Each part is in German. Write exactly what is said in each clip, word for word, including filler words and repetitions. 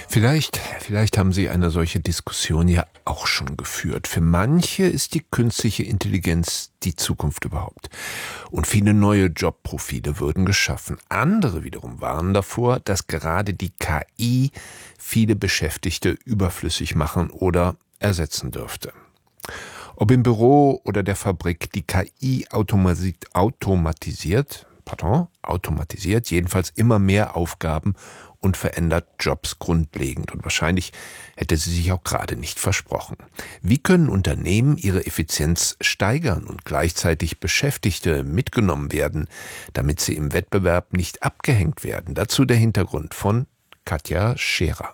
Vielleicht, vielleicht haben Sie eine solche Diskussion ja auch schon geführt. Für manche ist die künstliche Intelligenz die Zukunft überhaupt. Und viele neue Jobprofile würden geschaffen. Andere wiederum warnen davor, dass gerade die K I viele Beschäftigte überflüssig machen oder ersetzen dürfte. Ob im Büro oder der Fabrik die K I automati- automatisiert, pardon, automatisiert jedenfalls immer mehr Aufgaben und verändert Jobs grundlegend. Und wahrscheinlich hätte sie sich auch gerade nicht versprochen. Wie können Unternehmen ihre Effizienz steigern und gleichzeitig Beschäftigte mitgenommen werden, damit sie im Wettbewerb nicht abgehängt werden? Dazu der Hintergrund von Katja Scherer.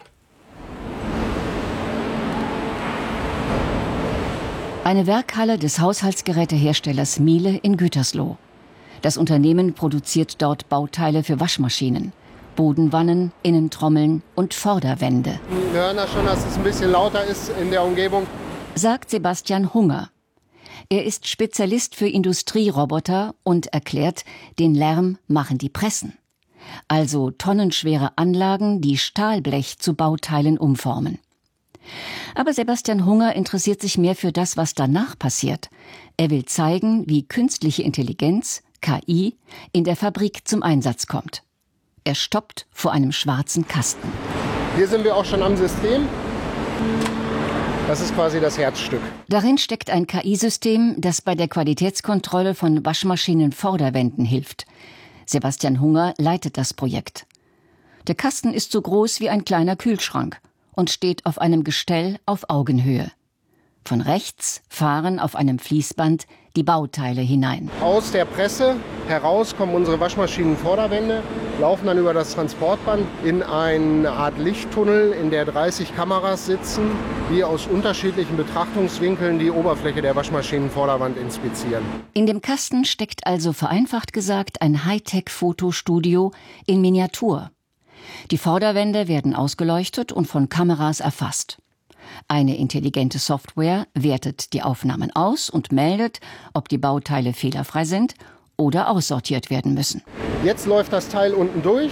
Eine Werkhalle des Haushaltsgeräteherstellers Miele in Gütersloh. Das Unternehmen produziert dort Bauteile für Waschmaschinen, Bodenwannen, Innentrommeln und Vorderwände. Wir hören da schon, dass es ein bisschen lauter ist in der Umgebung, sagt Sebastian Hunger. Er ist Spezialist für Industrieroboter und erklärt, den Lärm machen die Pressen. Also tonnenschwere Anlagen, die Stahlblech zu Bauteilen umformen. Aber Sebastian Hunger interessiert sich mehr für das, was danach passiert. Er will zeigen, wie künstliche Intelligenz, K I, in der Fabrik zum Einsatz kommt. Er stoppt vor einem schwarzen Kasten. Hier sind wir auch schon am System. Das ist quasi das Herzstück. Darin steckt ein K I-System, das bei der Qualitätskontrolle von Waschmaschinen-Vorderwänden hilft. Sebastian Hunger leitet das Projekt. Der Kasten ist so groß wie ein kleiner Kühlschrank und steht auf einem Gestell auf Augenhöhe. Von rechts fahren auf einem Fließband die Bauteile hinein. Aus der Presse heraus kommen unsere Waschmaschinen-Vorderwände, laufen dann über das Transportband in eine Art Lichttunnel, in der dreißig Kameras sitzen, die aus unterschiedlichen Betrachtungswinkeln die Oberfläche der Waschmaschinen-Vorderwand inspizieren. In dem Kasten steckt also vereinfacht gesagt ein Hightech-Fotostudio in Miniatur. Die Vorderwände werden ausgeleuchtet und von Kameras erfasst. Eine intelligente Software wertet die Aufnahmen aus und meldet, ob die Bauteile fehlerfrei sind oder aussortiert werden müssen. Jetzt läuft das Teil unten durch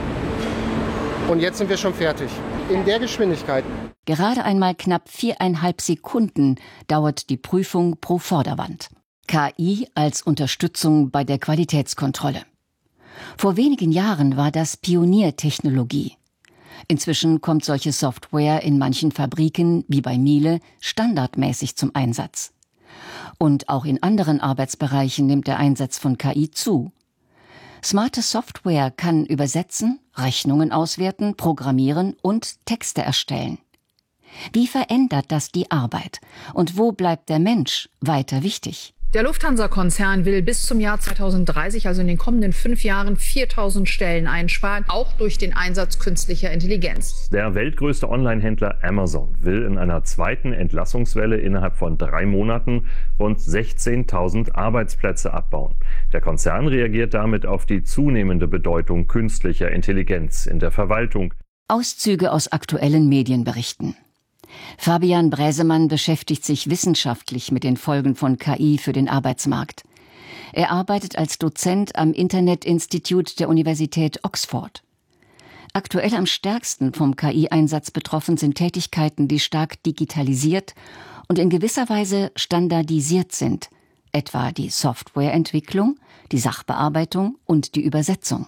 und jetzt sind wir schon fertig. In der Geschwindigkeit. Gerade einmal knapp viereinhalb Sekunden dauert die Prüfung pro Vorderwand. K I als Unterstützung bei der Qualitätskontrolle. Vor wenigen Jahren war das Pioniertechnologie. Inzwischen kommt solche Software in manchen Fabriken, wie bei Miele, standardmäßig zum Einsatz. Und auch in anderen Arbeitsbereichen nimmt der Einsatz von K I zu. Smarte Software kann übersetzen, Rechnungen auswerten, programmieren und Texte erstellen. Wie verändert das die Arbeit? Und wo bleibt der Mensch weiter wichtig? Der Lufthansa-Konzern will bis zum Jahr zweitausenddreißig, also in den kommenden fünf Jahren, viertausend Stellen einsparen, auch durch den Einsatz künstlicher Intelligenz. Der weltgrößte Online-Händler Amazon will in einer zweiten Entlassungswelle innerhalb von drei Monaten rund sechzehntausend Arbeitsplätze abbauen. Der Konzern reagiert damit auf die zunehmende Bedeutung künstlicher Intelligenz in der Verwaltung. Auszüge aus aktuellen Medienberichten. Fabian Bräsemann beschäftigt sich wissenschaftlich mit den Folgen von K I für den Arbeitsmarkt. Er arbeitet als Dozent am Internet Institute der Universität Oxford. Aktuell am stärksten vom K I-Einsatz betroffen sind Tätigkeiten, die stark digitalisiert und in gewisser Weise standardisiert sind, etwa die Softwareentwicklung, die Sachbearbeitung und die Übersetzung.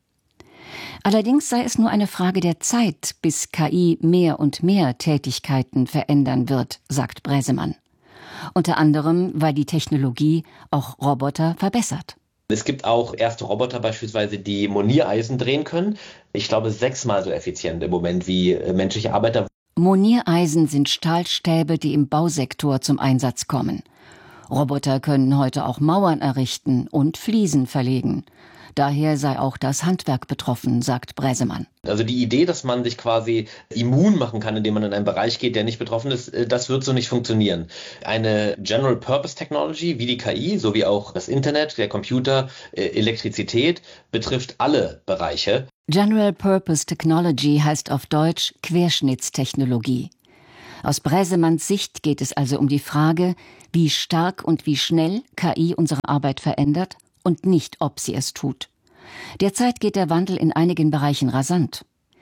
Allerdings sei es nur eine Frage der Zeit, bis K I mehr und mehr Tätigkeiten verändern wird, sagt Bräsemann. Unter anderem, weil die Technologie auch Roboter verbessert. Es gibt auch erste Roboter beispielsweise, die Moniereisen drehen können. Ich glaube, sechsmal so effizient im Moment wie menschliche Arbeiter. Moniereisen sind Stahlstäbe, die im Bausektor zum Einsatz kommen. Roboter können heute auch Mauern errichten und Fliesen verlegen. Daher sei auch das Handwerk betroffen, sagt Bräsemann. Also die Idee, dass man sich quasi immun machen kann, indem man in einen Bereich geht, der nicht betroffen ist, das wird so nicht funktionieren. Eine General Purpose Technology wie die K I, sowie auch das Internet, der Computer, Elektrizität, betrifft alle Bereiche. General Purpose Technology heißt auf Deutsch Querschnittstechnologie. Aus Bräsemanns Sicht geht es also um die Frage, wie stark und wie schnell K I unsere Arbeit verändert und nicht, ob sie es tut. Derzeit geht der Wandel in einigen Bereichen rasant.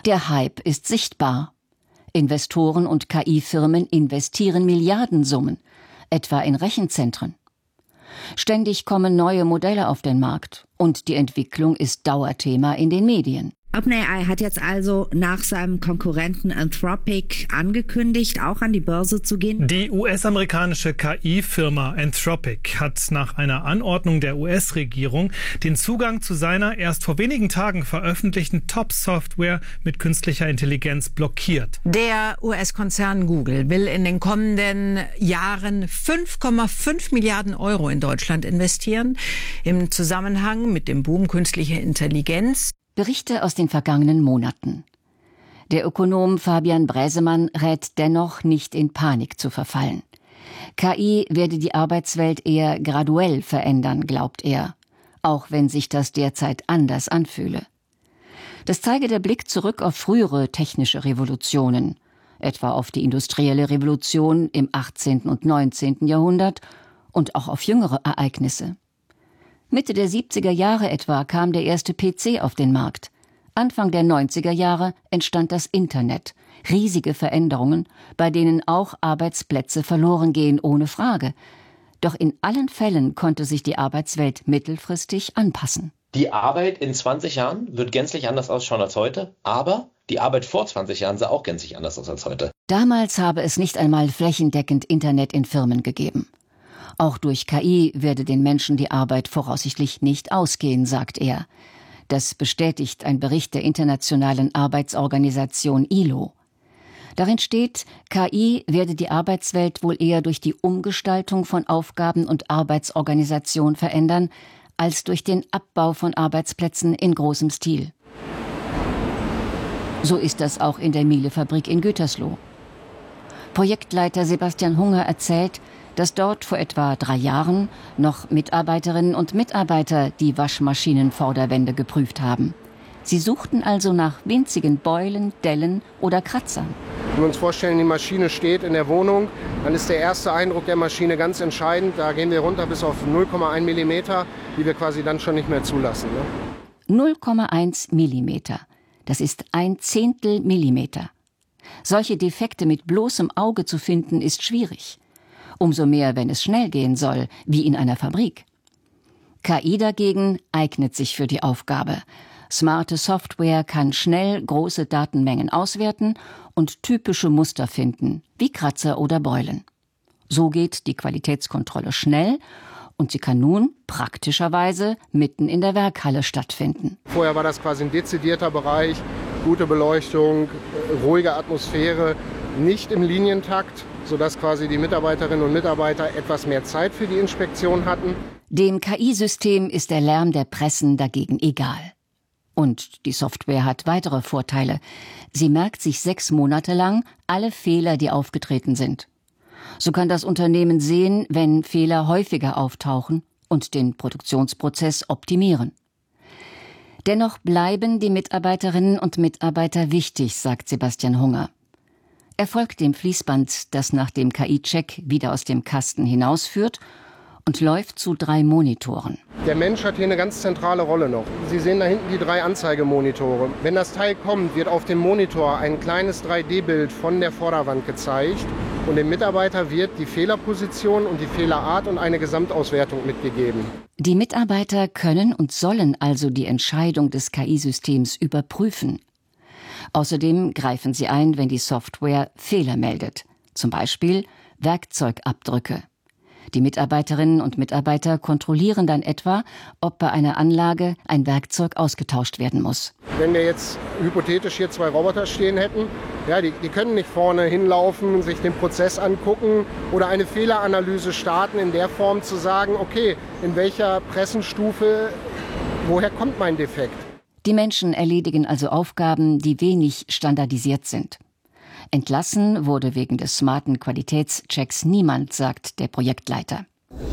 Der Hype ist sichtbar. Investoren und K I-Firmen investieren Milliardensummen, etwa in Rechenzentren. Ständig kommen neue Modelle auf den Markt und die Entwicklung ist Dauerthema in den Medien. OpenAI hat jetzt also nach seinem Konkurrenten Anthropic angekündigt, auch an die Börse zu gehen. Die U S-amerikanische K I-Firma Anthropic hat nach einer Anordnung der U S-Regierung den Zugang zu seiner erst vor wenigen Tagen veröffentlichten Top-Software mit künstlicher Intelligenz blockiert. Der U S-Konzern Google will in den kommenden Jahren fünf Komma fünf Milliarden Euro in Deutschland investieren, im Zusammenhang mit dem Boom künstlicher Intelligenz. Berichte aus den vergangenen Monaten. Der Ökonom Fabian Bräsemann rät dennoch, nicht in Panik zu verfallen. K I werde die Arbeitswelt eher graduell verändern, glaubt er, auch wenn sich das derzeit anders anfühle. Das zeige der Blick zurück auf frühere technische Revolutionen, etwa auf die industrielle Revolution im achtzehnten und neunzehnten Jahrhundert und auch auf jüngere Ereignisse. Mitte der siebziger Jahre etwa kam der erste P C auf den Markt. Anfang der neunziger Jahre entstand das Internet. Riesige Veränderungen, bei denen auch Arbeitsplätze verloren gehen, ohne Frage. Doch in allen Fällen konnte sich die Arbeitswelt mittelfristig anpassen. Die Arbeit in zwanzig Jahren wird gänzlich anders ausschauen als heute, aber die Arbeit vor zwanzig Jahren sah auch gänzlich anders aus als heute. Damals habe es nicht einmal flächendeckend Internet in Firmen gegeben. Auch durch K I werde den Menschen die Arbeit voraussichtlich nicht ausgehen, sagt er. Das bestätigt ein Bericht der Internationalen Arbeitsorganisation I L O. Darin steht, K I werde die Arbeitswelt wohl eher durch die Umgestaltung von Aufgaben und Arbeitsorganisation verändern, als durch den Abbau von Arbeitsplätzen in großem Stil. So ist das auch in der Miele-Fabrik in Gütersloh. Projektleiter Sebastian Hunger erzählt, dass dort vor etwa drei Jahren noch Mitarbeiterinnen und Mitarbeiter die Waschmaschinenvorderwände geprüft haben. Sie suchten also nach winzigen Beulen, Dellen oder Kratzern. Wenn wir uns vorstellen, die Maschine steht in der Wohnung, dann ist der erste Eindruck der Maschine ganz entscheidend. Da gehen wir runter bis auf null Komma eins Millimeter, die wir quasi dann schon nicht mehr zulassen. Ne? null Komma eins Millimeter. Das ist ein Zehntel Millimeter. Solche Defekte mit bloßem Auge zu finden, ist schwierig. Umso mehr, wenn es schnell gehen soll, wie in einer Fabrik. K I dagegen eignet sich für die Aufgabe. Smarte Software kann schnell große Datenmengen auswerten und typische Muster finden, wie Kratzer oder Beulen. So geht die Qualitätskontrolle schnell und sie kann nun praktischerweise mitten in der Werkhalle stattfinden. Vorher war das quasi ein dezidierter Bereich, gute Beleuchtung, ruhige Atmosphäre, nicht im Linientakt, sodass quasi die Mitarbeiterinnen und Mitarbeiter etwas mehr Zeit für die Inspektion hatten. Dem K I-System ist der Lärm der Pressen dagegen egal. Und die Software hat weitere Vorteile. Sie merkt sich sechs Monate lang alle Fehler, die aufgetreten sind. So kann das Unternehmen sehen, wenn Fehler häufiger auftauchen und den Produktionsprozess optimieren. Dennoch bleiben die Mitarbeiterinnen und Mitarbeiter wichtig, sagt Sebastian Hunger. Er folgt dem Fließband, das nach dem K I-Check wieder aus dem Kasten hinausführt und läuft zu drei Monitoren. Der Mensch hat hier eine ganz zentrale Rolle noch. Sie sehen da hinten die drei Anzeigemonitore. Wenn das Teil kommt, wird auf dem Monitor ein kleines drei D Bild von der Vorderwand gezeigt und dem Mitarbeiter wird die Fehlerposition und die Fehlerart und eine Gesamtauswertung mitgegeben. Die Mitarbeiter können und sollen also die Entscheidung des K I-Systems überprüfen. Außerdem greifen sie ein, wenn die Software Fehler meldet, zum Beispiel Werkzeugabdrücke. Die Mitarbeiterinnen und Mitarbeiter kontrollieren dann etwa, ob bei einer Anlage ein Werkzeug ausgetauscht werden muss. Wenn wir jetzt hypothetisch hier zwei Roboter stehen hätten, ja, die, die können nicht vorne hinlaufen, sich den Prozess angucken oder eine Fehleranalyse starten in der Form zu sagen, okay, in welcher Pressenstufe, woher kommt mein Defekt? Die Menschen erledigen also Aufgaben, die wenig standardisiert sind. Entlassen wurde wegen des smarten Qualitätschecks niemand, sagt der Projektleiter.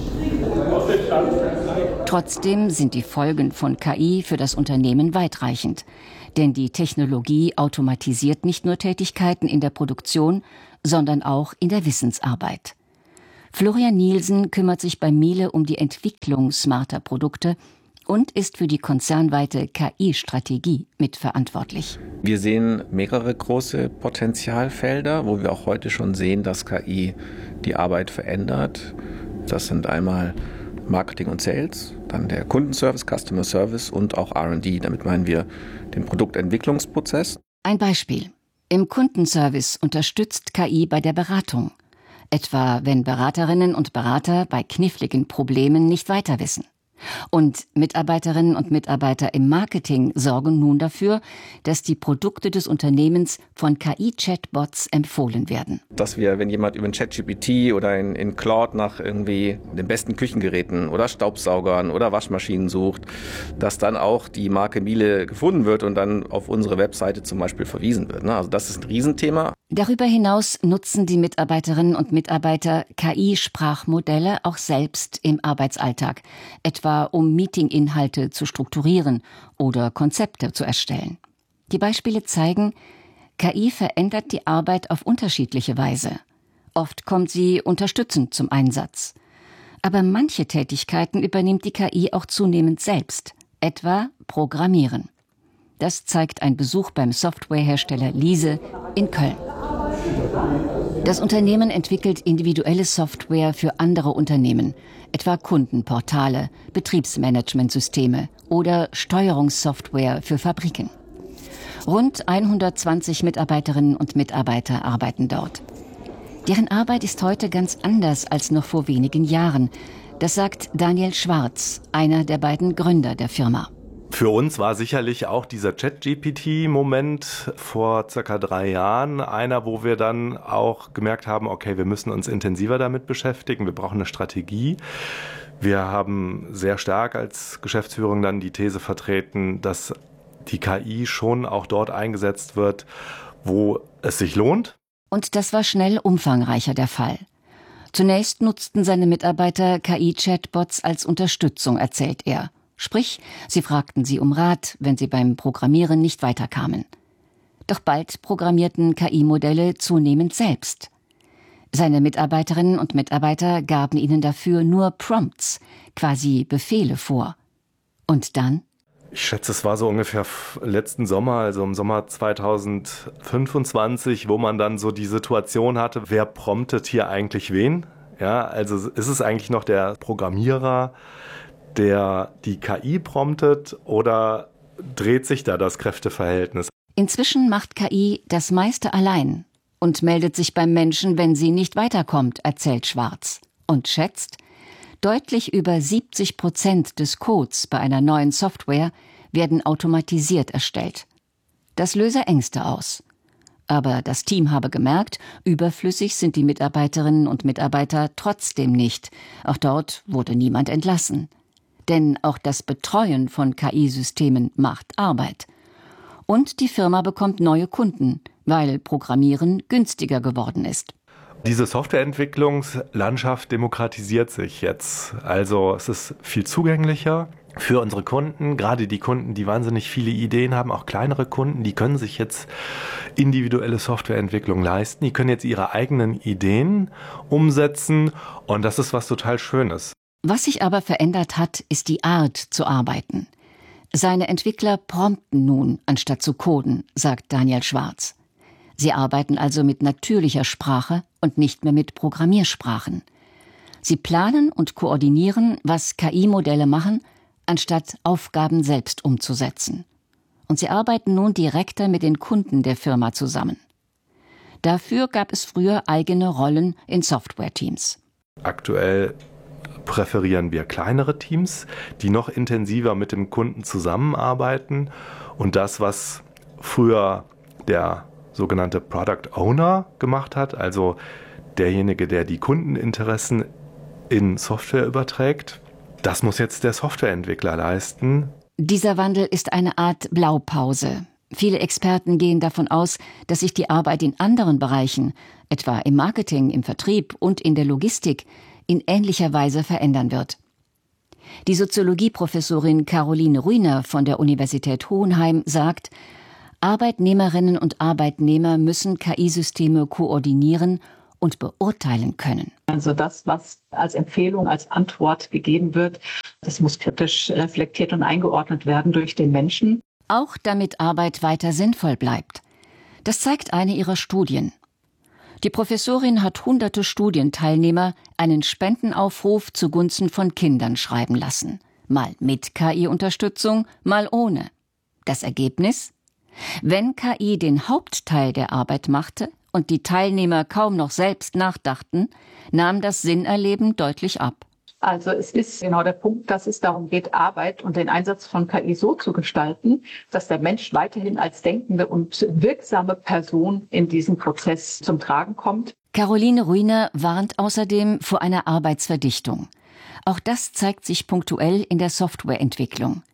Trotzdem sind die Folgen von K I für das Unternehmen weitreichend. Denn die Technologie automatisiert nicht nur Tätigkeiten in der Produktion, sondern auch in der Wissensarbeit. Florian Nielsen kümmert sich bei Miele um die Entwicklung smarter Produkte und ist für die konzernweite K I-Strategie mitverantwortlich. Wir sehen mehrere große Potenzialfelder, wo wir auch heute schon sehen, dass K I die Arbeit verändert. Das sind einmal Marketing und Sales, dann der Kundenservice, Customer Service und auch R und D. Damit meinen wir den Produktentwicklungsprozess. Ein Beispiel. Im Kundenservice unterstützt K I bei der Beratung. Etwa wenn Beraterinnen und Berater bei kniffligen Problemen nicht weiter wissen. Und Mitarbeiterinnen und Mitarbeiter im Marketing sorgen nun dafür, dass die Produkte des Unternehmens von K I-Chatbots empfohlen werden. Dass wir, wenn jemand über ein ChatGPT oder in, in Claude nach irgendwie den besten Küchengeräten oder Staubsaugern oder Waschmaschinen sucht, dass dann auch die Marke Miele gefunden wird und dann auf unsere Webseite zum Beispiel verwiesen wird. Also das ist ein Riesenthema. Darüber hinaus nutzen die Mitarbeiterinnen und Mitarbeiter K I-Sprachmodelle auch selbst im Arbeitsalltag, etwa um Meetinginhalte zu strukturieren oder Konzepte zu erstellen. Die Beispiele zeigen, K I verändert die Arbeit auf unterschiedliche Weise. Oft kommt sie unterstützend zum Einsatz. Aber manche Tätigkeiten übernimmt die K I auch zunehmend selbst, etwa Programmieren. Das zeigt ein Besuch beim Softwarehersteller Liese in Köln. Das Unternehmen entwickelt individuelle Software für andere Unternehmen, etwa Kundenportale, Betriebsmanagementsysteme oder Steuerungssoftware für Fabriken. Rund hundertzwanzig Mitarbeiterinnen und Mitarbeiter arbeiten dort. Deren Arbeit ist heute ganz anders als noch vor wenigen Jahren. Das sagt Daniel Schwarz, einer der beiden Gründer der Firma. Für uns war sicherlich auch dieser ChatGPT-Moment vor circa drei Jahren einer, wo wir dann auch gemerkt haben, okay, wir müssen uns intensiver damit beschäftigen, wir brauchen eine Strategie. Wir haben sehr stark als Geschäftsführung dann die These vertreten, dass die K I schon auch dort eingesetzt wird, wo es sich lohnt. Und das war schnell umfangreicher der Fall. Zunächst nutzten seine Mitarbeiter K I-Chatbots als Unterstützung, erzählt er. Sprich, sie fragten sie um Rat, wenn sie beim Programmieren nicht weiterkamen. Doch bald programmierten K I-Modelle zunehmend selbst. Seine Mitarbeiterinnen und Mitarbeiter gaben ihnen dafür nur Prompts, quasi Befehle vor. Und dann? Ich schätze, es war so ungefähr letzten Sommer, also im Sommer zweitausendfünfundzwanzig, wo man dann so die Situation hatte, wer promptet hier eigentlich wen? Ja, also ist es eigentlich noch der Programmierer, der die K I promptet, oder dreht sich da das Kräfteverhältnis? Inzwischen macht K I das meiste allein und meldet sich beim Menschen, wenn sie nicht weiterkommt, erzählt Schwarz. Und schätzt, deutlich über siebzig Prozent des Codes bei einer neuen Software werden automatisiert erstellt. Das löse Ängste aus. Aber das Team habe gemerkt, überflüssig sind die Mitarbeiterinnen und Mitarbeiter trotzdem nicht. Auch dort wurde niemand entlassen. Denn auch das Betreuen von K I-Systemen macht Arbeit. Und die Firma bekommt neue Kunden, weil Programmieren günstiger geworden ist. Diese Softwareentwicklungslandschaft demokratisiert sich jetzt. Also es ist viel zugänglicher für unsere Kunden, gerade die Kunden, die wahnsinnig viele Ideen haben, auch kleinere Kunden, die können sich jetzt individuelle Softwareentwicklung leisten. Die können jetzt ihre eigenen Ideen umsetzen und das ist was total Schönes. Was sich aber verändert hat, ist die Art zu arbeiten. Seine Entwickler prompten nun, anstatt zu coden, sagt Daniel Schwarz. Sie arbeiten also mit natürlicher Sprache und nicht mehr mit Programmiersprachen. Sie planen und koordinieren, was K I-Modelle machen, anstatt Aufgaben selbst umzusetzen. Und sie arbeiten nun direkter mit den Kunden der Firma zusammen. Dafür gab es früher eigene Rollen in Software-Teams. Aktuell präferieren wir kleinere Teams, die noch intensiver mit dem Kunden zusammenarbeiten. Und das, was früher der sogenannte Product Owner gemacht hat, also derjenige, der die Kundeninteressen in Software überträgt, das muss jetzt der Softwareentwickler leisten. Dieser Wandel ist eine Art Blaupause. Viele Experten gehen davon aus, dass sich die Arbeit in anderen Bereichen, etwa im Marketing, im Vertrieb und in der Logistik, in ähnlicher Weise verändern wird. Die Soziologieprofessorin Caroline Ruiner von der Universität Hohenheim sagt, Arbeitnehmerinnen und Arbeitnehmer müssen K I-Systeme koordinieren und beurteilen können. Also das, was als Empfehlung, als Antwort gegeben wird, Das muss kritisch reflektiert und eingeordnet werden durch den Menschen. Auch damit Arbeit weiter sinnvoll bleibt. Das zeigt eine ihrer Studien. Die Professorin hat hunderte Studienteilnehmer einen Spendenaufruf zugunsten von Kindern schreiben lassen. Mal mit K I-Unterstützung, mal ohne. Das Ergebnis? Wenn K I den Hauptteil der Arbeit machte und die Teilnehmer kaum noch selbst nachdachten, nahm das Sinnerleben deutlich ab. Also es ist genau der Punkt, dass es darum geht, Arbeit und den Einsatz von K I so zu gestalten, dass der Mensch weiterhin als denkende und wirksame Person in diesem Prozess zum Tragen kommt. Caroline Ruiner warnt außerdem vor einer Arbeitsverdichtung. Auch das zeigt sich punktuell in der Softwareentwicklung.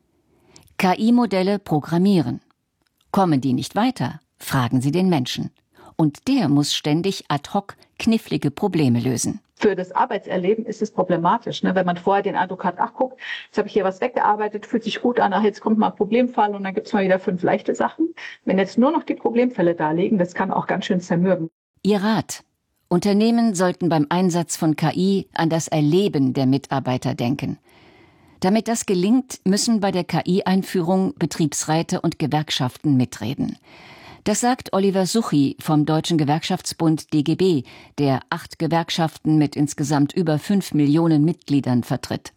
K I-Modelle programmieren. Kommen die nicht weiter, fragen sie den Menschen. Und der muss ständig ad hoc knifflige Probleme lösen. Für das Arbeitserleben ist es problematisch, ne? Wenn man vorher den Eindruck hat, ach guck, jetzt habe ich hier was weggearbeitet, fühlt sich gut an, ach jetzt kommt mal ein Problemfall und dann gibt es mal wieder fünf leichte Sachen. Wenn jetzt nur noch die Problemfälle da liegen, das kann auch ganz schön zermürben. Ihr Rat: Unternehmen sollten beim Einsatz von K I an das Erleben der Mitarbeiter denken. Damit das gelingt, müssen bei der K I-Einführung Betriebsräte und Gewerkschaften mitreden. Das sagt Oliver Suchy vom Deutschen Gewerkschaftsbund D G B, der acht Gewerkschaften mit insgesamt über fünf Millionen Mitgliedern vertritt.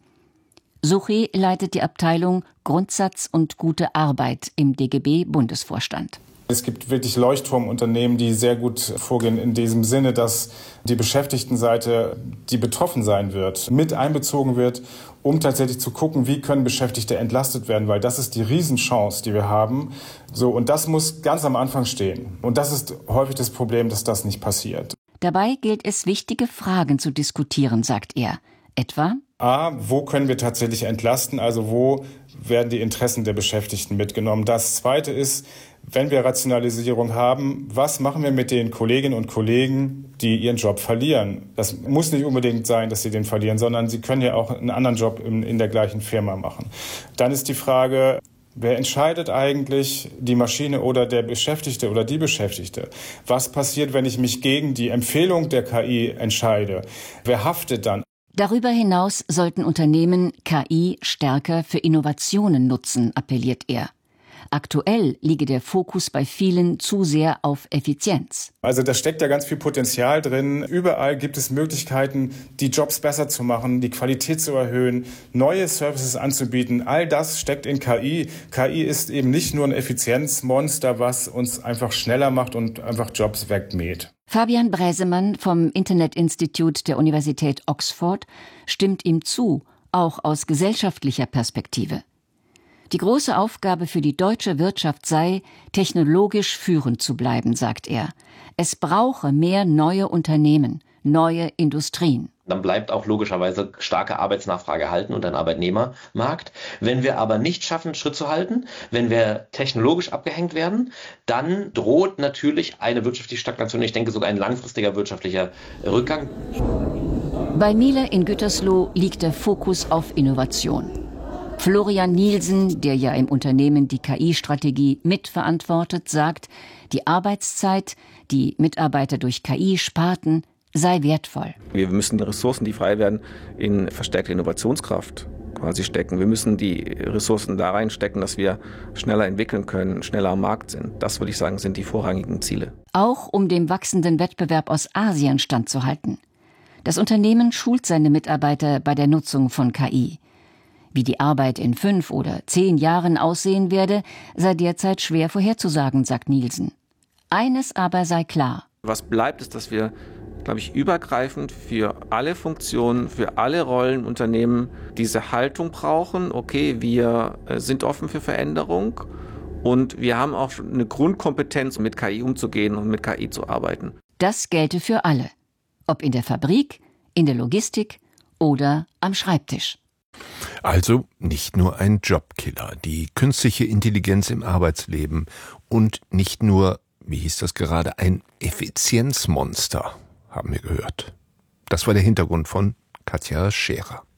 Suchy leitet die Abteilung Grundsatz und gute Arbeit im D G B-Bundesvorstand. Es gibt wirklich Leuchtturmunternehmen, die sehr gut vorgehen in diesem Sinne, dass die Beschäftigtenseite, die betroffen sein wird, mit einbezogen wird, um tatsächlich zu gucken, wie können Beschäftigte entlastet werden, weil das ist die Riesenchance, die wir haben. So, und das muss ganz am Anfang stehen. Und das ist häufig das Problem, dass das nicht passiert. Dabei gilt es, wichtige Fragen zu diskutieren, sagt er. Etwa: A, wo können wir tatsächlich entlasten? Also wo werden die Interessen der Beschäftigten mitgenommen? Das Zweite ist, wenn wir Rationalisierung haben, was machen wir mit den Kolleginnen und Kollegen, die ihren Job verlieren? Das muss nicht unbedingt sein, dass sie den verlieren, sondern sie können ja auch einen anderen Job in, in der gleichen Firma machen. Dann ist die Frage: Wer entscheidet eigentlich, die Maschine oder der Beschäftigte oder die Beschäftigte? Was passiert, wenn ich mich gegen die Empfehlung der K I entscheide? Wer haftet dann? Darüber hinaus sollten Unternehmen K I stärker für Innovationen nutzen, appelliert er. Aktuell liege der Fokus bei vielen zu sehr auf Effizienz. Also da steckt ja ganz viel Potenzial drin. Überall gibt es Möglichkeiten, die Jobs besser zu machen, die Qualität zu erhöhen, neue Services anzubieten. All das steckt in K I. K I ist eben nicht nur ein Effizienzmonster, was uns einfach schneller macht und einfach Jobs wegmäht. Fabian Bräsemann vom Internet Institute der Universität Oxford stimmt ihm zu, auch aus gesellschaftlicher Perspektive. Die große Aufgabe für die deutsche Wirtschaft sei, technologisch führend zu bleiben, sagt er. Es brauche mehr neue Unternehmen, neue Industrien. Dann bleibt auch logischerweise starke Arbeitsnachfrage halten und ein Arbeitnehmermarkt. Wenn wir aber nicht schaffen, Schritt zu halten, wenn wir technologisch abgehängt werden, dann droht natürlich eine wirtschaftliche Stagnation, ich denke sogar ein langfristiger wirtschaftlicher Rückgang. Bei Miele in Gütersloh liegt der Fokus auf Innovation. Florian Nielsen, der ja im Unternehmen die K I-Strategie mitverantwortet, sagt, die Arbeitszeit, die Mitarbeiter durch K I sparten, sei wertvoll. Wir müssen die Ressourcen, die frei werden, in verstärkte Innovationskraft quasi stecken. Wir müssen die Ressourcen da reinstecken, dass wir schneller entwickeln können, schneller am Markt sind. Das, würde ich sagen, sind die vorrangigen Ziele. Auch um dem wachsenden Wettbewerb aus Asien standzuhalten. Das Unternehmen schult seine Mitarbeiter bei der Nutzung von K I. Wie die Arbeit in fünf oder zehn Jahren aussehen werde, sei derzeit schwer vorherzusagen, sagt Nielsen. Eines aber sei klar. Was bleibt, ist, dass wir, glaube ich, übergreifend für alle Funktionen, für alle Rollen, Unternehmen diese Haltung brauchen. Okay, wir sind offen für Veränderung und wir haben auch eine Grundkompetenz, mit K I umzugehen und mit K I zu arbeiten. Das gelte für alle. Ob in der Fabrik, in der Logistik oder am Schreibtisch. Also nicht nur ein Jobkiller, die künstliche Intelligenz im Arbeitsleben und nicht nur, wie hieß das gerade, ein Effizienzmonster, haben wir gehört. Das war der Hintergrund von Katja Scherer.